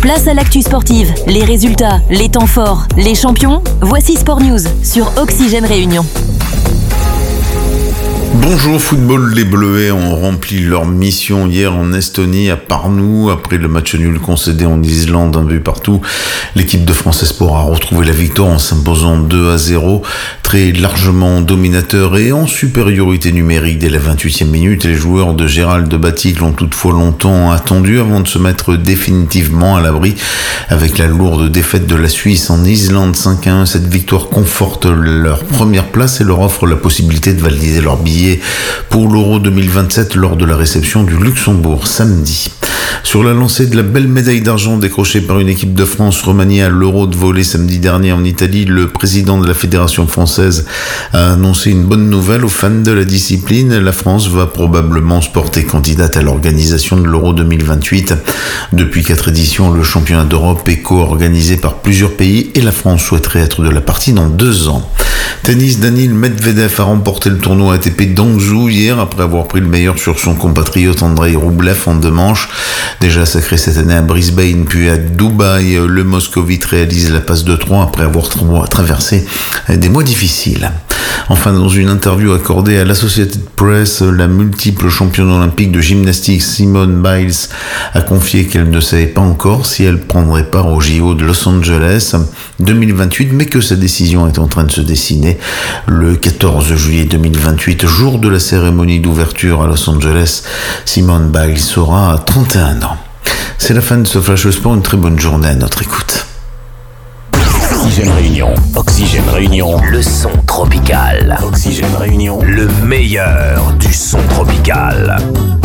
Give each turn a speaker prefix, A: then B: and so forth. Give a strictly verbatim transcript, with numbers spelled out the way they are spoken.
A: Place à l'actu sportive, les résultats, les temps forts, les champions. Voici Sport News sur Oxygène Réunion.
B: Bonjour football, les Bleuets ont rempli leur mission hier en Estonie à Pärnu. Après le match nul concédé en Islande, un but partout, l'équipe de France Espoir a retrouvé la victoire en s'imposant deux à zéro, très largement dominateur et en supériorité numérique dès la vingt-huitième minute. Les joueurs de Gérald Baticle ont toutefois longtemps attendu avant de se mettre définitivement à l'abri avec la lourde défaite de la Suisse en Islande cinq à un. Cette victoire conforte leur première place et leur offre la possibilité de valider leur billet pour l'Euro deux mille vingt-sept lors de la réception du Luxembourg samedi. Sur la lancée de la belle médaille d'argent décrochée par une équipe de France remaniée à l'Euro de volley samedi dernier en Italie, le président de la Fédération française a annoncé une bonne nouvelle aux fans de la discipline. La France va probablement se porter candidate à l'organisation de l'Euro deux mille vingt-huit. Depuis quatre éditions, le championnat d'Europe est co-organisé par plusieurs pays et la France souhaiterait être de la partie dans deux ans. Tennis, Daniil Medvedev a remporté le tournoi A T P d'Hangzhou hier après avoir pris le meilleur sur son compatriote Andrei Roublev en deux manches. Déjà sacré cette année à Brisbane puis à Dubaï, le Moscovite réalise la passe de trois après avoir traversé des mois difficiles. Enfin, dans une interview accordée à l'Associated Press, la multiple championne olympique de gymnastique Simone Biles a confié qu'elle ne savait pas encore si elle prendrait part au J O de Los Angeles deux mille vingt-huit, mais que sa décision est en train de se dessiner. Le quatorze juillet deux mille vingt-huit, jour de la cérémonie d'ouverture à Los Angeles, Simone Biles aura trente et un ans. C'est la fin de ce Flash Sport, une très bonne journée à notre écoute.
C: Oxygène Réunion. Oxygène Réunion. Le son tropical. Oxygène Réunion. Le meilleur du son tropical.